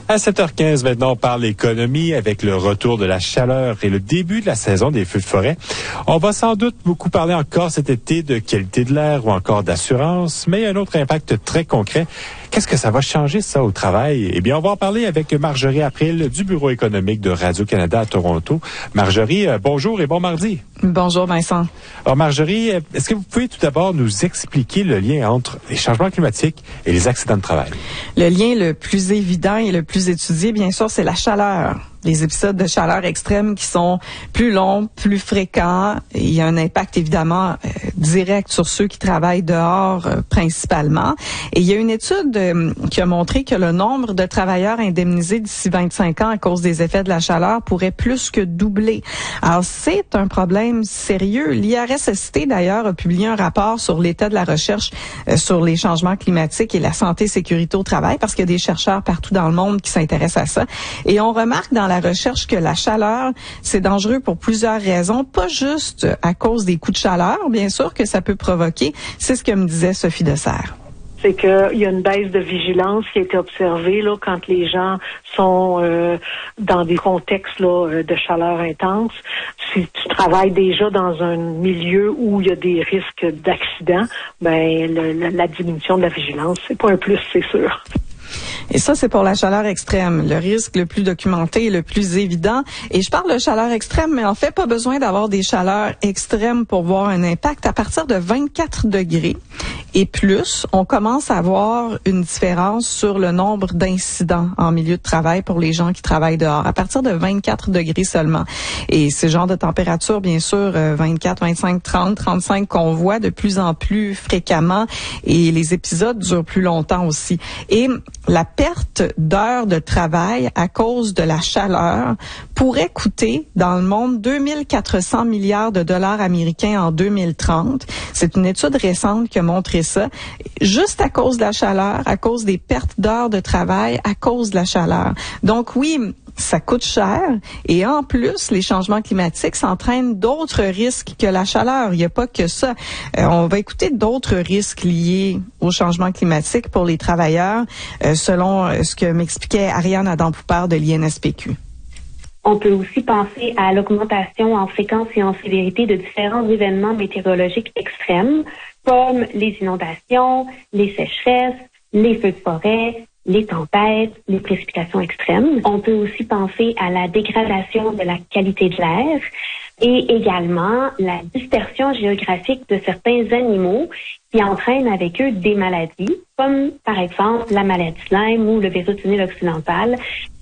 À 7h15, maintenant, on parle économie avec le retour de la chaleur et le début de la saison des feux de forêt. On va sans doute beaucoup parler encore cet été de qualité de l'air ou encore d'assurance, mais il y a un autre impact très concret. Qu'est-ce que ça va changer, ça, au travail? Eh bien, on va en parler avec Marjorie April du Bureau économique de Radio-Canada à Toronto. Marjorie, bonjour et bon mardi. Bonjour, Vincent. Alors, Marjorie, est-ce que vous pouvez tout d'abord nous expliquer le lien entre les changements climatiques et les accidents de travail? Le lien le plus évident et le plus étudié, bien sûr, c'est la chaleur. Les épisodes de chaleur extrême qui sont plus longs, plus fréquents. Et il y a un impact évidemment direct sur ceux qui travaillent dehors principalement. Et il y a une étude qui a montré que le nombre de travailleurs indemnisés d'ici 25 ans à cause des effets de la chaleur pourrait plus que doubler. Alors c'est un problème sérieux. L'IRSST d'ailleurs a publié un rapport sur l'état de la recherche sur les changements climatiques et la santé et sécurité au travail parce qu'il y a des chercheurs partout dans le monde qui s'intéressent à ça. Et on remarque dans la recherche que la chaleur, c'est dangereux pour plusieurs raisons, pas juste à cause des coups de chaleur, bien sûr que ça peut provoquer. C'est ce que me disait Sophie Dessert. C'est qu'il y a une baisse de vigilance qui a été observée là quand les gens sont dans des contextes là de chaleur intense. Si tu travailles déjà dans un milieu où il y a des risques d'accident, ben la diminution de la vigilance, c'est pas un plus, c'est sûr. Et ça, c'est pour la chaleur extrême, le risque le plus documenté et le plus évident. Et je parle de chaleur extrême, mais en fait, pas besoin d'avoir des chaleurs extrêmes pour voir un impact. À partir de 24 degrés et plus, on commence à voir une différence sur le nombre d'incidents en milieu de travail pour les gens qui travaillent dehors. À partir de 24 degrés seulement. Et ce genre de température, bien sûr, 24, 25, 30, 35 qu'on voit de plus en plus fréquemment. Et les épisodes durent plus longtemps aussi. Et la perte d'heures de travail à cause de la chaleur pourrait coûter dans le monde 2400 milliards de dollars américains en 2030. C'est une étude récente qui a montré ça. Juste à cause de la chaleur, à cause des pertes d'heures de travail, à cause de la chaleur. Donc oui, ça coûte cher et en plus, les changements climatiques s'entraînent d'autres risques que la chaleur. Il n'y a pas que ça. On va écouter d'autres risques liés au changement climatique pour les travailleurs, selon ce que m'expliquait Ariane Adam-Poupard de l'INSPQ. On peut aussi penser à l'augmentation en fréquence et en sévérité de différents événements météorologiques extrêmes, comme les inondations, les sécheresses, les feux de forêt, les tempêtes, les précipitations extrêmes. On peut aussi penser à la dégradation de la qualité de l'air et également la dispersion géographique de certains animaux qui entraînent avec eux des maladies, comme par exemple la maladie de Lyme ou le virus du Nil occidental.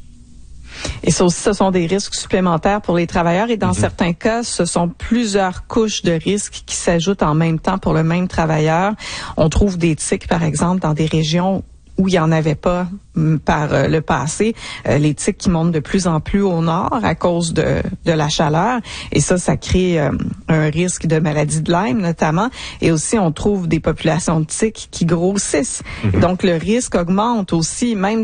Et ça aussi, ce sont des risques supplémentaires pour les travailleurs et dans certains cas, ce sont plusieurs couches de risques qui s'ajoutent en même temps pour le même travailleur. On trouve des tiques, par exemple, dans des régions où il n'y en avait pas par le passé, les tiques qui montent de plus en plus au nord à cause de la chaleur. Et ça crée un risque de maladie de Lyme notamment. Et aussi, on trouve des populations de tiques qui grossissent. Donc, le risque augmente aussi, même